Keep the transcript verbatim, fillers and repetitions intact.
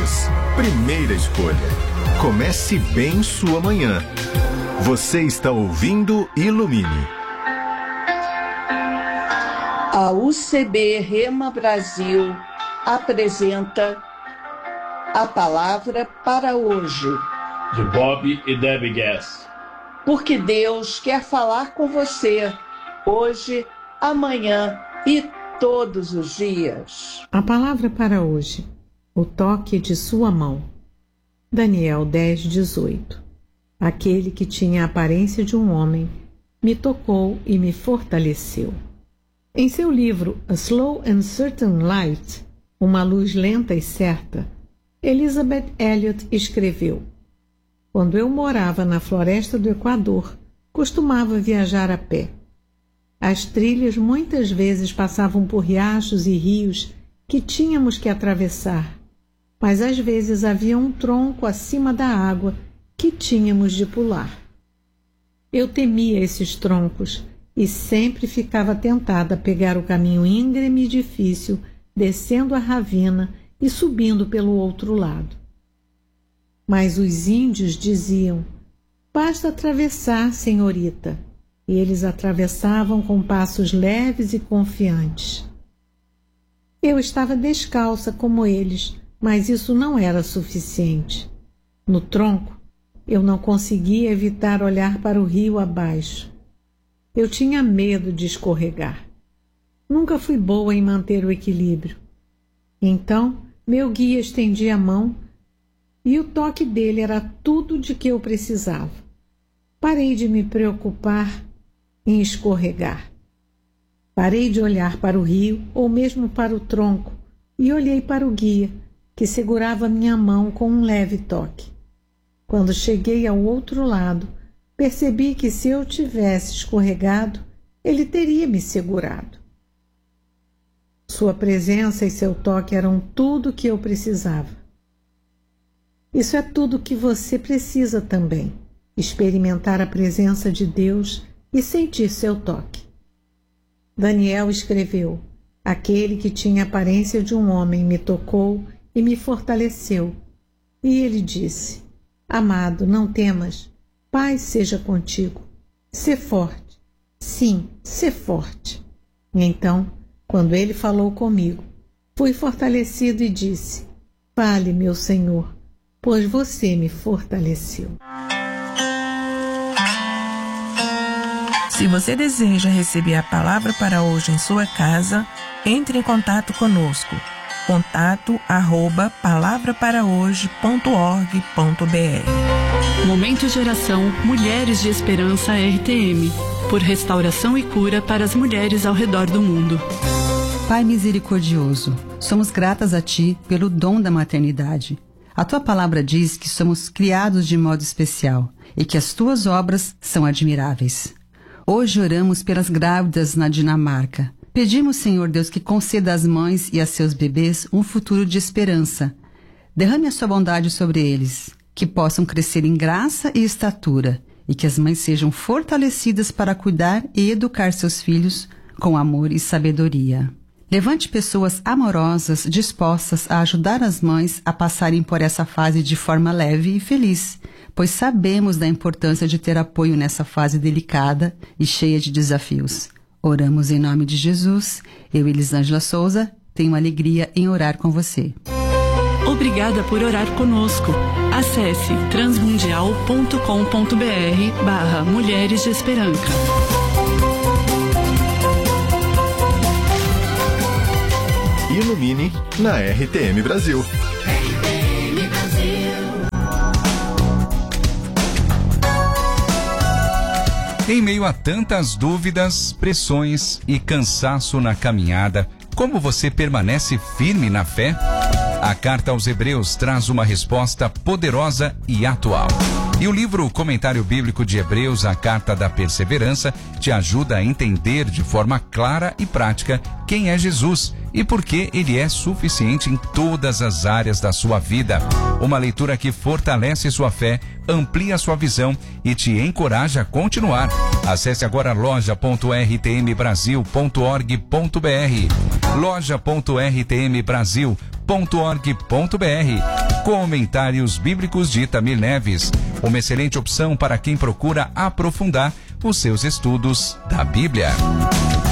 News, primeira escolha. Comece bem sua manhã. Você está ouvindo Ilumine. A U C B Rema Brasil apresenta a palavra para hoje. De Bob e Debbie Gass. Porque Deus quer falar com você hoje, amanhã e todos os dias. A palavra para hoje: o toque de sua mão. Daniel dez, dezoito. Aquele que tinha a aparência de um homem me tocou e me fortaleceu. Em seu livro A Slow and Certain Light, Uma Luz Lenta e Certa, Elizabeth Elliot escreveu: quando eu morava na floresta do Equador, costumava viajar a pé. As trilhas muitas vezes passavam por riachos e rios que tínhamos que atravessar, mas às vezes havia um tronco acima da água que tínhamos de pular. Eu temia esses troncos e sempre ficava tentada a pegar o caminho íngreme e difícil, descendo a ravina e subindo pelo outro lado. Mas os índios diziam: basta atravessar, senhorita. E eles atravessavam com passos leves e confiantes. Eu estava descalça como eles, mas isso não era suficiente. No tronco, eu não conseguia evitar olhar para o rio abaixo. Eu tinha medo de escorregar. Nunca fui boa em manter o equilíbrio. Então, meu guia estendia a mão e o toque dele era tudo de que eu precisava. Parei de me preocupar em escorregar. Parei de olhar para o rio ou mesmo para o tronco e olhei para o guia, que segurava minha mão com um leve toque. Quando cheguei ao outro lado, percebi que se eu tivesse escorregado, ele teria me segurado. Sua presença e seu toque eram tudo o que eu precisava. Isso é tudo o que você precisa também: experimentar a presença de Deus e sentir seu toque. Daniel escreveu: aquele que tinha a aparência de um homem me tocou e me fortaleceu. E ele disse: amado, não temas, paz seja contigo. Sê forte. Sim, sê forte. E então, quando ele falou comigo, fui fortalecido e disse: fale, meu Senhor, pois você me fortaleceu. Se você deseja receber a palavra para hoje em sua casa, entre em contato conosco. Contato arroba palavra para hoje ponto org ponto br. Momento de oração Mulheres de Esperança R T M, por restauração e cura para as mulheres ao redor do mundo. Pai misericordioso, somos gratas a Ti pelo dom da maternidade. A Tua palavra diz que somos criados de modo especial e que as Tuas obras são admiráveis. Hoje oramos pelas grávidas na Dinamarca. Pedimos, Senhor Deus, que conceda às mães e a seus bebês um futuro de esperança. Derrame a sua bondade sobre eles, que possam crescer em graça e estatura, e que as mães sejam fortalecidas para cuidar e educar seus filhos com amor e sabedoria. Levante pessoas amorosas dispostas a ajudar as mães a passarem por essa fase de forma leve e feliz, pois sabemos da importância de ter apoio nessa fase delicada e cheia de desafios. Oramos em nome de Jesus. Eu, Elisângela Souza, tenho alegria em orar com você. Obrigada por orar conosco. Acesse transmundial ponto com ponto br barra Mulheres de Esperança. Ilumine na R T M Brasil. Em meio a tantas dúvidas, pressões e cansaço na caminhada, como você permanece firme na fé? A Carta aos Hebreus traz uma resposta poderosa e atual. E o livro Comentário Bíblico de Hebreus, a Carta da Perseverança, te ajuda a entender de forma clara e prática quem é Jesus e por que ele é suficiente em todas as áreas da sua vida. Uma leitura que fortalece sua fé, amplia sua visão e te encoraja a continuar. Acesse agora loja ponto r t m brasil ponto org ponto br, loja ponto r t m brasil ponto org ponto br Comentários Bíblicos de Itamir Neves, uma excelente opção para quem procura aprofundar os seus estudos da Bíblia.